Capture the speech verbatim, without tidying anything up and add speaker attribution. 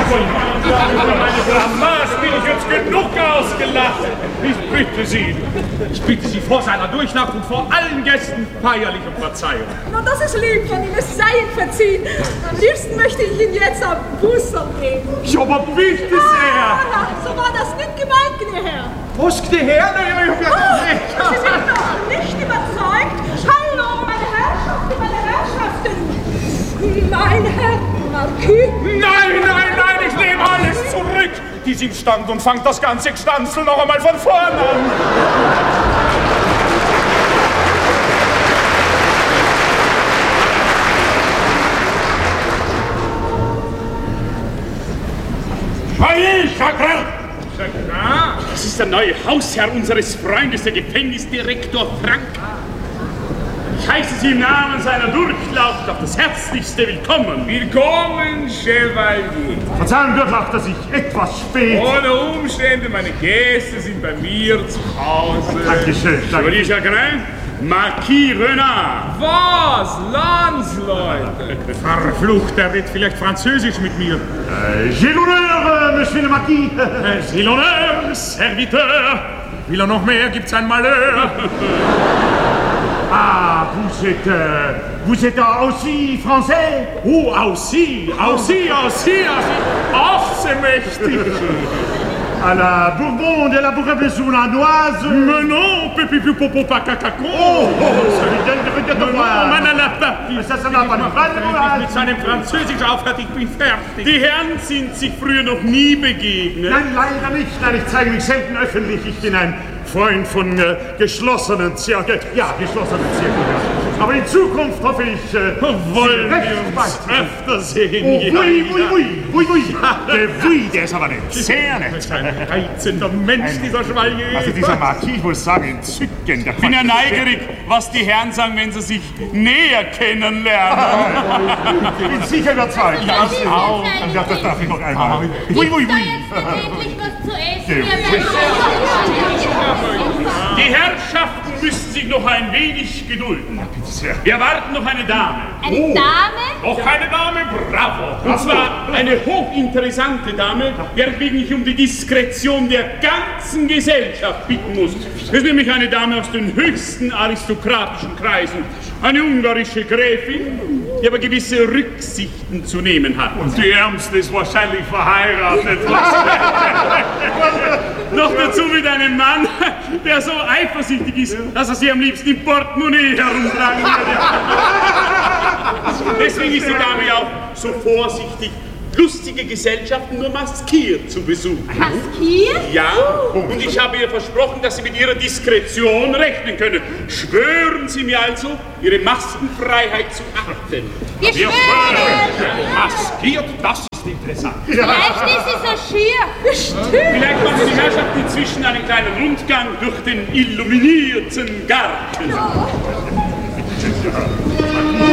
Speaker 1: Über meine Blamage bin ich jetzt genug ausgelacht. Ich bitte Sie, ich bitte Sie vor seiner Durchlaucht und vor allen Gästen feierlich um Verzeihung.
Speaker 2: Na, das ist lieb von Ihnen, es sei Ihnen verziehen. Am liebsten möchte ich Ihnen jetzt einen Busserl geben.
Speaker 1: Ja, aber bitte sehr.
Speaker 2: Ah, so war das nicht gemeint, gnä Herr.
Speaker 1: Was, gnä Herr? Na, ja, ich hab ja
Speaker 2: oh,
Speaker 1: recht.
Speaker 2: Sie sind doch nicht überzeugt. Hallo, meine Herrschaften, meine Herrschaften. Mein Herr Marquis.
Speaker 1: Nein, nein, nein, ich nehme alles zurück. Die sind stand und fangt das ganze Gstanzel noch einmal von vorn an.
Speaker 3: Hey, Chagrin!
Speaker 1: Chagrin?
Speaker 3: Das ist der neue Hausherr unseres Freundes, der Gefängnisdirektor Frank. Ich heiße Sie im Namen seiner Durchlaucht auf das herzlichste Willkommen.
Speaker 1: Willkommen, Chevalier.
Speaker 3: Verzeihung, Durchlaucht, dass ich etwas spät...
Speaker 1: Ohne Umstände, meine Gäste sind bei mir zu Hause.
Speaker 3: Dankeschön, danke. Chevalier Chagrin, Marquis Renard.
Speaker 1: Was? Landsleute?
Speaker 3: Verflucht, er redet vielleicht Französisch mit mir. Äh, J'ai l'honneur, Monsieur le Marquis. J'ai l'honneur, Serviteur. Will er noch mehr, gibt's ein Malheur. Ah, vous êtes, euh, vous êtes aussi français? Oh, aussi, aussi, aussi, aussi. Ach, c'est mächtig. À la Bourbon de la Bourgogne-Sournoise. Mais non, pipi popo pacacacon. Oh, oh, ça lui donne de regarder de voir. Man a la papi. Ça, ça n'a pas de Fall. Mit seinem Französisch aufhört, ich bin fertig. Die Herren sind sich früher noch nie begegnet. Nein, leider nicht. Nein, ich zeige mich selten öffentlich. Ich bin ein Freund von äh, geschlossenen Zirkeln. Ja, geschlossenen Zirkeln, ja. Aber in Zukunft hoffe ich, äh, wollen wir uns öfter sehen. Oh, oui, oui, oui, oui, oui. Der oui, der ist aber nett. Sehr nett. Ein reizender Mensch, dieser Chevalier. Also dieser Marquis, ich muss sagen, entzückend. Ich bin ja neugierig, was die Herren sagen, wenn sie sich näher kennenlernen. Ich bin sicher überzeugt. Ja, ich auch. Ja, das darf ich noch einmal. Oui, oui, oui.
Speaker 4: Endlich was zu essen.
Speaker 3: Die Herrschaften müssen sich noch ein wenig gedulden. Wir erwarten noch eine Dame.
Speaker 4: Eine oh. Dame?
Speaker 3: Noch eine Dame, bravo. Und zwar eine hochinteressante Dame, weswegen ich um die Diskretion der ganzen Gesellschaft bitten muss. Das ist nämlich eine Dame aus den höchsten aristokratischen Kreisen. Eine ungarische Gräfin, die aber gewisse Rücksichten zu nehmen hat. Und die Ärmste ist wahrscheinlich verheiratet. Noch dazu mit einem Mann, der so eifersüchtig ist, dass er sie am liebsten im Portemonnaie herumtragen würde. Deswegen ist die Dame auch so vorsichtig, lustige Gesellschaften nur maskiert zu besuchen.
Speaker 4: Maskiert?
Speaker 3: Ja, und ich habe ihr versprochen, dass Sie mit Ihrer Diskretion rechnen können. Schwören Sie mir also, Ihre Maskenfreiheit zu achten.
Speaker 4: Wir schwören!
Speaker 3: Maskiert, das ist interessant.
Speaker 4: Vielleicht ist sie so schier.
Speaker 2: Stimmt.
Speaker 3: Vielleicht machen die Herrschaften inzwischen einen kleinen Rundgang durch den illuminierten Garten.
Speaker 2: Ja.